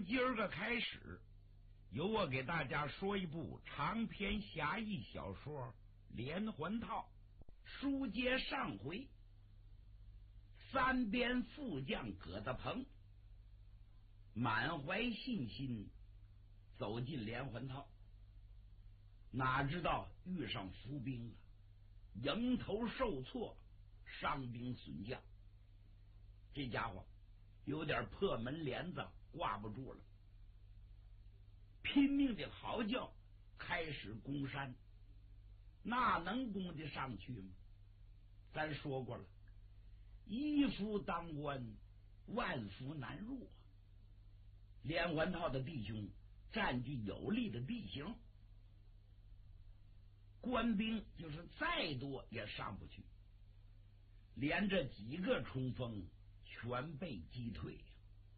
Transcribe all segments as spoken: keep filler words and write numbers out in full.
今儿个开始，由我给大家说一部长篇侠义小说《连环套》。书接上回，三边副将葛大鹏满怀信心走进连环套，哪知道遇上伏兵了，迎头受挫，伤兵损将。这家伙有点破门帘子挂不住了，拼命的嚎叫，开始攻山。那能攻得上去吗？咱说过了，一夫当关，万夫难入啊。连环套的弟兄占据有利的地形，官兵就是再多也上不去，连着几个冲锋全被击退呀。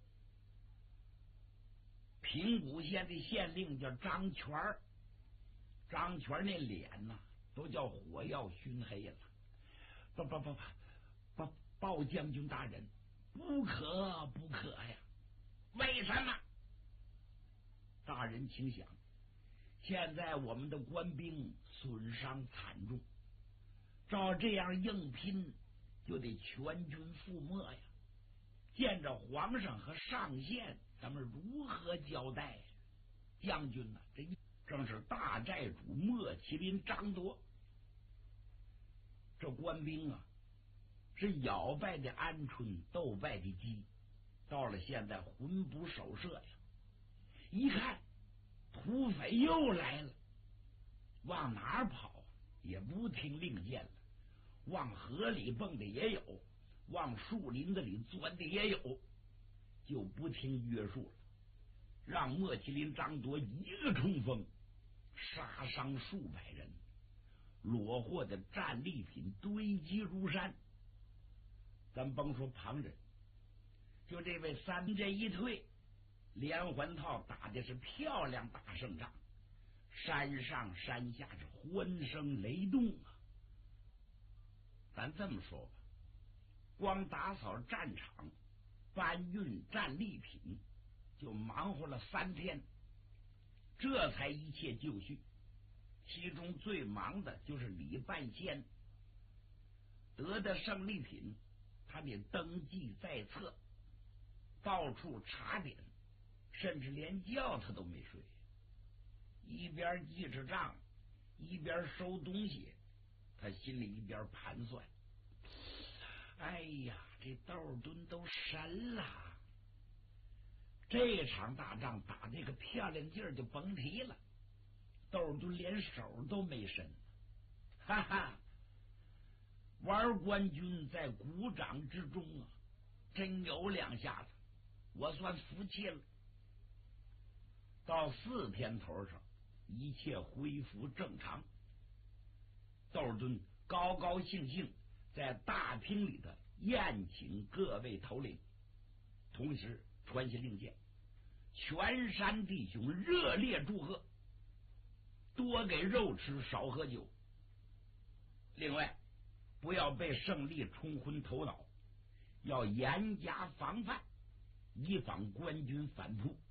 平谷县的县令叫张全儿，张全儿那脸呐、啊、都叫火药熏黑了。不不不不不，鲍将军大人，不可不可呀！为什么？大人请想，现在我们的官兵损伤惨重，照这样硬拼，就得全军覆没呀！见着皇上和上县，咱们如何交代呀？将军呢、啊？这正是大寨主莫麒麟张铎。这官兵啊，是咬败的鹌鹑，斗败的鸡，到了现在魂不守舍呀！一看土匪又来了，往哪儿跑也不听令箭了，往河里蹦的也有，往树林子里钻的也有，就不听约束了，让莫麒麟张铎一个冲锋，杀伤数百人，落获的战利品堆积如山。咱甭说旁人，就这位三这一退，连环套打的是漂亮大胜仗，山上山下是欢声雷动啊！咱这么说吧，光打扫战场、搬运战利品，就忙活了三天，这才一切就绪。其中最忙的就是李半仙，得的胜利品，他得登记在册，到处查点，甚至连觉他都没睡，一边记着账，一边收东西，他心里一边盘算：哎呀，这窦敦都神了，这场大仗打这个漂亮劲儿就甭提了，窦敦连手都没伸，哈哈！玩官军在鼓掌之中啊，真有两下子，我算服气了。到四天头上，一切恢复正常。窦敦高高兴兴在大厅里的宴请各位头领，同时传下令箭，全山弟兄热烈祝贺，多给肉吃，少喝酒。另外，不要被胜利冲昏头脑，要严加防范，以防官军反扑。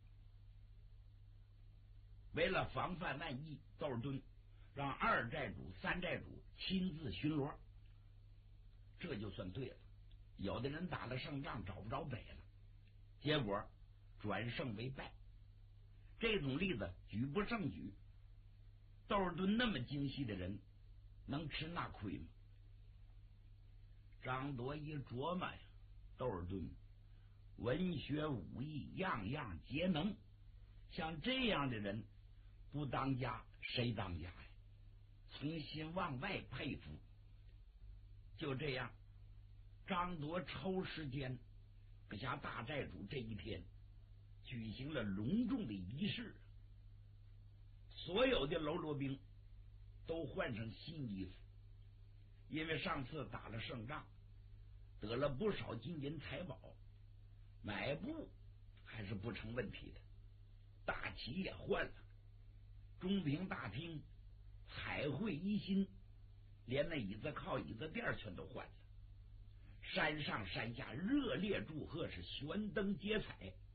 为了防范万一，窦敦让二寨主、三寨主亲自巡逻，这就算对了。有的人打了胜仗找不着北了，结果转胜为败，这种例子举不胜举。窦敦那么精细的人，能吃那亏吗？张铎一琢磨呀，窦敦文学武艺样样皆能，像这样的人不当家谁当家呀？从心往外佩服。就这样，张铎抽时间给下大寨主这一天举行了隆重的仪式，所有的喽啰兵都换上新衣服，因为上次打了胜仗，得了不少金银财宝，买布还是不成问题的。大旗也换了，中平大厅彩绘一新，连那椅子靠椅子垫全都换了。山上山下热烈祝贺，是悬灯结彩。